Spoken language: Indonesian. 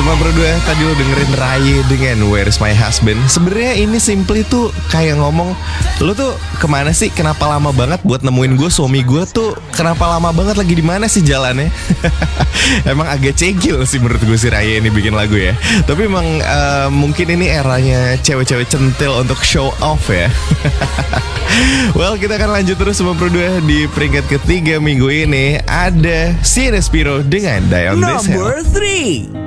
berdua tadi lo dengerin Ray dengan Where's My Husband. Sebenarnya ini simply tuh kayak ngomong, lo tuh kemana sih? Kenapa lama banget buat nemuin gue? Suami gue tuh kenapa lama banget, lagi di mana sih jalannya? Emang agak cegil sih menurut gue si Raya ini bikin lagu ya. Tapi emang mungkin ini eranya cewek-cewek centil untuk show off ya. Well, kita akan lanjut terus berdua. Di peringkat ketiga minggu ini ada Sienna Spiro dengan Die On This Hill. Number 3.